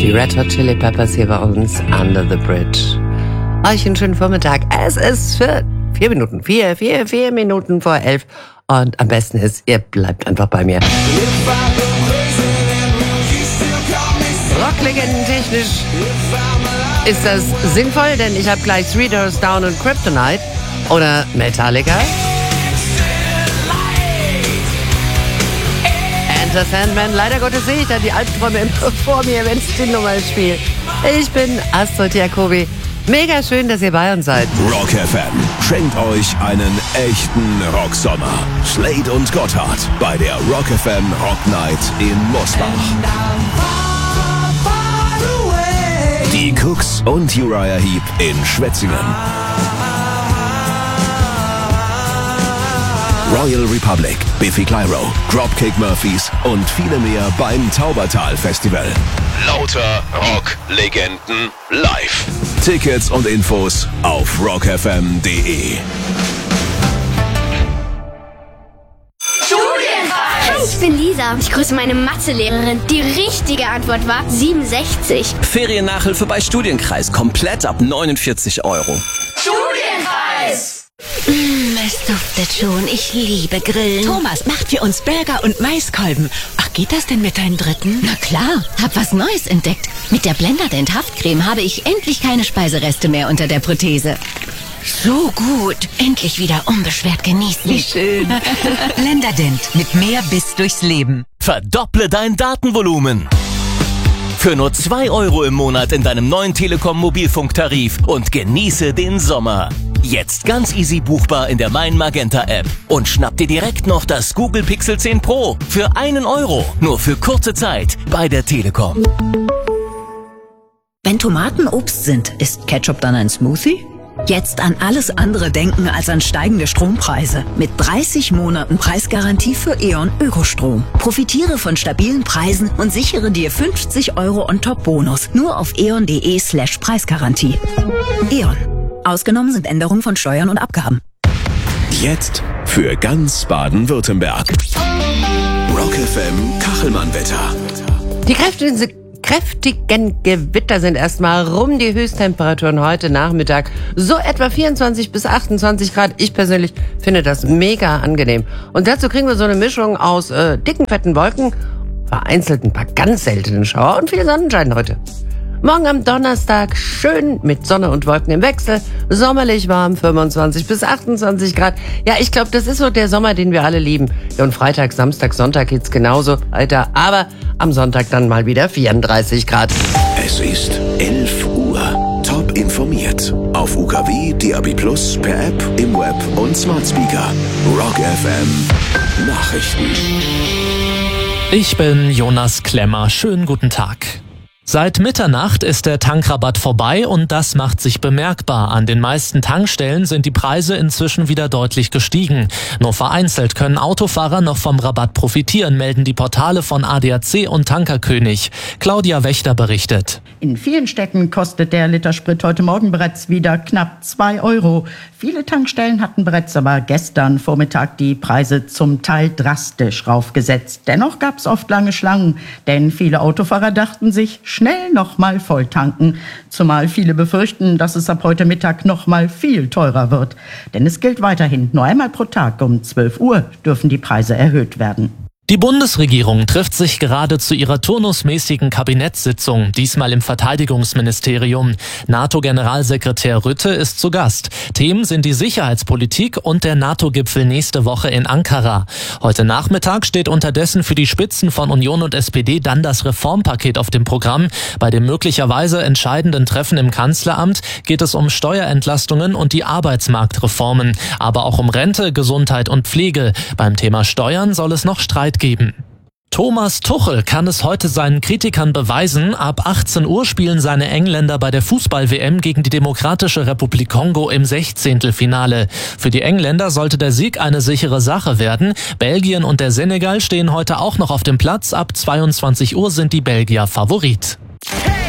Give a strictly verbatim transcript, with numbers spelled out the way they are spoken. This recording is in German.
Die Red Hot Chili Peppers hier bei uns, Under the Bridge. Euch einen schönen Vormittag. Es ist für vier Minuten, vier, vier, vier Minuten vor elf. Und am besten ist, ihr bleibt einfach bei mir. Rocklegenden technisch ist das sinnvoll, denn ich habe gleich Three Doors Down und Kryptonite oder Metallica. Enter Sandman. Leider Gottes sehe ich da die Albträume immer vor mir, wenn es die Nummer spielt. Ich bin Astrid Jacobi. Mega schön, dass ihr bei uns seid. Rock F M schenkt euch einen echten Rocksommer. Slade und Gotthard bei der Rock F M Rock Night in Mosbach. Die Cooks und Uriah Heep in Schwetzingen. Royal Republic, Biffy Clyro, Dropkick Murphys und viele mehr beim Taubertal Festival. Lauter Rock-Legenden live. Tickets und Infos auf rock f m punkt d e. Hi, ich bin Lisa. Ich grüße meine Mathelehrerin. Die richtige Antwort war siebenundsechzig. Feriennachhilfe bei Studienkreis. Komplett ab neunundvierzig Euro. Studienpreis! Mmh, es duftet schon. Ich liebe Grillen. Thomas, macht für uns Burger und Maiskolben. Ach, geht das denn mit deinen Dritten? Na klar, hab was Neues entdeckt. Mit der Blenderdent Haftcreme habe ich endlich keine Speisereste mehr unter der Prothese. So gut. Endlich wieder unbeschwert genießen. Wie schön. Blenderdent mit mehr Biss durchs Leben. Verdopple dein Datenvolumen. Für nur zwei Euro im Monat in deinem neuen Telekom-Mobilfunktarif und genieße den Sommer. Jetzt ganz easy buchbar in der Mein Magenta App. Und schnapp dir direkt noch das Google Pixel zehn Pro für einen Euro. Nur für kurze Zeit bei der Telekom. Wenn Tomaten Obst sind, ist Ketchup dann ein Smoothie? Jetzt an alles andere denken als an steigende Strompreise. Mit dreißig Monaten Preisgarantie für E.ON Ökostrom. Profitiere von stabilen Preisen und sichere dir fünfzig Euro on top Bonus. Nur auf eon.de slash Preisgarantie. E.ON. Ausgenommen sind Änderungen von Steuern und Abgaben. Jetzt für ganz Baden-Württemberg. Rock F M Kachelmann-Wetter. Die kräftigen, kräftigen Gewitter sind erstmal rum. Die Höchsttemperaturen heute Nachmittag so etwa vierundzwanzig bis achtundzwanzig Grad. Ich persönlich finde das mega angenehm. Und dazu kriegen wir so eine Mischung aus äh, dicken, fetten Wolken, vereinzelt ein paar ganz seltenen Schauer und viel Sonnenschein heute. Morgen am Donnerstag schön mit Sonne und Wolken im Wechsel, sommerlich warm, fünfundzwanzig bis achtundzwanzig Grad. Ja, ich glaube, das ist so der Sommer, den wir alle lieben. Ja, und Freitag, Samstag, Sonntag geht's genauso weiter, aber am Sonntag dann mal wieder vierunddreißig Grad. Es ist elf Uhr. Top informiert. Auf U K W, D A B plus, per App, im Web und Smart Speaker. Rock F M Nachrichten. Ich bin Jonas Klemmer. Schönen guten Tag. Seit Mitternacht ist der Tankrabatt vorbei und das macht sich bemerkbar. An den meisten Tankstellen sind die Preise inzwischen wieder deutlich gestiegen. Nur vereinzelt können Autofahrer noch vom Rabatt profitieren, melden die Portale von A D A C und Tankerkönig. Claudia Wächter berichtet. In vielen Städten kostet der Liter Sprit heute Morgen bereits wieder knapp zwei Euro. Viele Tankstellen hatten bereits aber gestern Vormittag die Preise zum Teil drastisch raufgesetzt. Dennoch gab es oft lange Schlangen, denn viele Autofahrer dachten sich, schnell noch mal voll tanken. Zumal viele befürchten, dass es ab heute Mittag noch mal viel teurer wird. Denn es gilt weiterhin, nur einmal pro Tag um zwölf Uhr dürfen die Preise erhöht werden. Die Bundesregierung trifft sich gerade zu ihrer turnusmäßigen Kabinettssitzung, diesmal im Verteidigungsministerium. NATO-Generalsekretär Rutte ist zu Gast. Themen sind die Sicherheitspolitik und der NATO-Gipfel nächste Woche in Ankara. Heute Nachmittag steht unterdessen für die Spitzen von Union und S P D dann das Reformpaket auf dem Programm. Bei dem möglicherweise entscheidenden Treffen im Kanzleramt geht es um Steuerentlastungen und die Arbeitsmarktreformen, aber auch um Rente, Gesundheit und Pflege. Beim Thema Steuern soll es noch Streit geben. Thomas Tuchel kann es heute seinen Kritikern beweisen. Ab achtzehn Uhr spielen seine Engländer bei der Fußball-W M gegen die Demokratische Republik Kongo im Sechzehntelfinale. Für die Engländer sollte der Sieg eine sichere Sache werden. Belgien und der Senegal stehen heute auch noch auf dem Platz. Ab zweiundzwanzig Uhr sind die Belgier Favorit. Hey!